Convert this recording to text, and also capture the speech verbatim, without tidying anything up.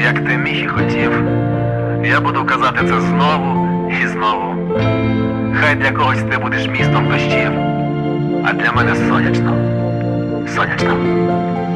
як ти міг і хотів. Я буду казати це знову і знову. Хай для когось ти будеш містом дощів, а для мене сонячно, сонячно.